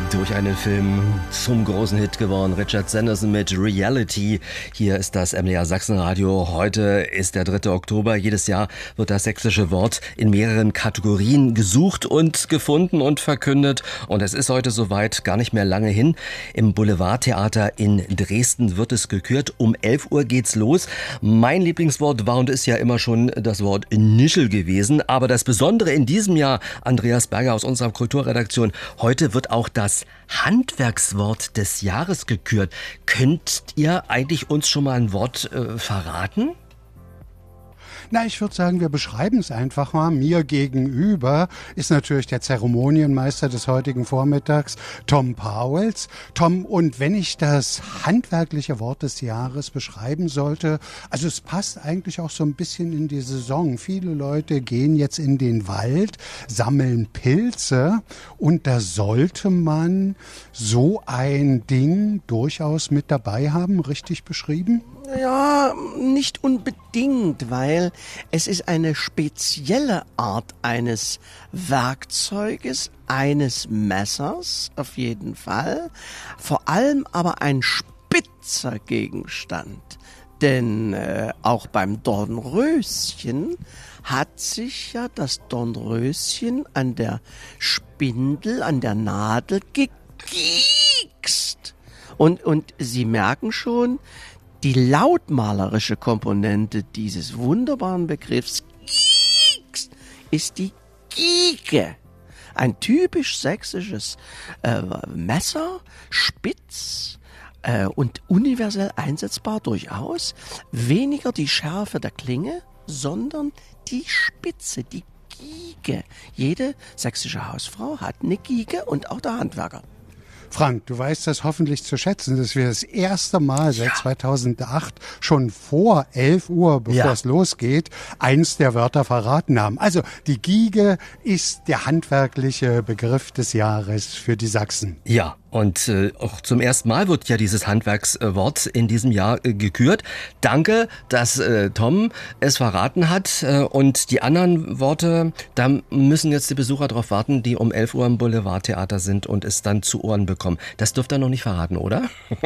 durch einen Film zum großen Hit geworden. Richard Sanderson mit Reality. Hier ist das MDR Sachsenradio. Heute ist der 3. Oktober. Jedes Jahr wird das sächsische Wort in mehreren Kategorien gesucht und gefunden und verkündet. Und es ist heute soweit, gar nicht mehr lange hin. Im Boulevardtheater in Dresden wird es gekürt. Um 11 Uhr geht's los. Mein Lieblingswort war und ist ja immer schon das Wort Nischel gewesen. Aber das Besondere in diesem Jahr, Andreas Berger aus unserer Kulturredaktion, heute wird auch das Handwerkswort des Jahres gekürt. Könnt ihr eigentlich uns schon mal ein Wort verraten? Na, ich würde sagen, wir beschreiben es einfach mal. Mir gegenüber ist natürlich der Zeremonienmeister des heutigen Vormittags, Tom Pauwels. Tom, und wenn ich das handwerkliche Wort des Jahres beschreiben sollte, also es passt eigentlich auch so ein bisschen in die Saison. Viele Leute gehen jetzt in den Wald, sammeln Pilze und da sollte man so ein Ding durchaus mit dabei haben, richtig beschrieben? Ja, nicht unbedingt, weil es ist eine spezielle Art eines Werkzeuges, eines Messers, auf jeden Fall. Vor allem aber ein spitzer Gegenstand. Denn auch beim Dornröschen hat sich ja das Dornröschen an der Spindel, an der Nadel gekiekst. Und Sie merken schon, die lautmalerische Komponente dieses wunderbaren Begriffs Giekst ist die Gieke. Ein typisch sächsisches Messer, spitz und universell einsetzbar durchaus. Weniger die Schärfe der Klinge, sondern die Spitze, die Gieke. Jede sächsische Hausfrau hat eine Gieke und auch der Handwerker. Frank, du weißt das hoffentlich zu schätzen, dass wir das erste Mal seit 2008 schon vor 11 Uhr, bevor es losgeht, eins der Wörter verraten haben. Also die Giege ist der handwerkliche Begriff des Jahres für die Sachsen. Ja, und auch zum ersten Mal wird ja dieses Handwerkswort in diesem Jahr gekürt. Danke, dass Tom es verraten hat. Und die anderen Worte, da müssen jetzt die Besucher drauf warten, die um 11 Uhr im Boulevardtheater sind und es dann zu Ohren bekommen. Das dürft ihr noch nicht verraten, oder?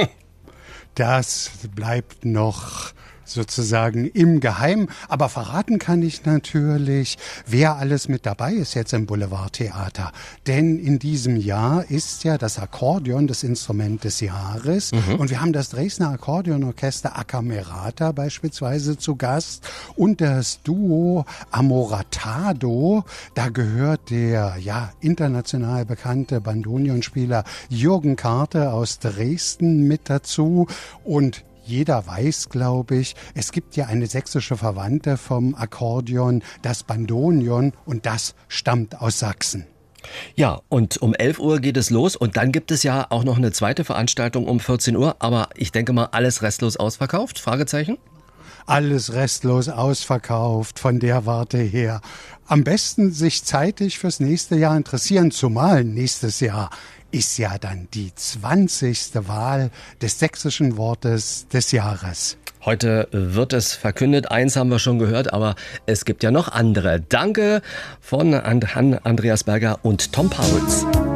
Das bleibt noch sozusagen im Geheimen. Aber verraten kann ich natürlich, wer alles mit dabei ist jetzt im Boulevardtheater. Denn in diesem Jahr ist ja das Akkordeon das Instrument des Jahres. Und wir haben das Dresdner Akkordeonorchester A Camerata beispielsweise zu Gast. Und das Duo Amoratado, da gehört der international bekannte Bandonionspieler Jürgen Karte aus Dresden mit dazu. Und jeder weiß, glaube ich, es gibt ja eine sächsische Verwandte vom Akkordeon, das Bandonion, und das stammt aus Sachsen. Ja, und um 11 Uhr geht es los und dann gibt es ja auch noch eine zweite Veranstaltung um 14 Uhr, aber ich denke mal, alles restlos ausverkauft? Fragezeichen? Alles restlos ausverkauft von der Warte her. Am besten sich zeitig fürs nächste Jahr interessieren, zumal nächstes Jahr ist ja dann die 20. Wahl des sächsischen Wortes des Jahres. Heute wird es verkündet, eins haben wir schon gehört, aber es gibt ja noch andere. Danke von Andreas Berger und Tom Pauwels.